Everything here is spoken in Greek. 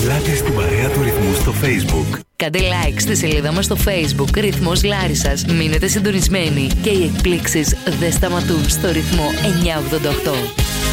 Ελάτε στην παρέα του Ρυθμού στο Facebook. Κάντε like στη σελίδα μας στο Facebook Ρυθμός Λάρισσας. Μείνετε συντονισμένοι και οι εκπλήξεις δεν σταματούν στο Ρυθμό 988.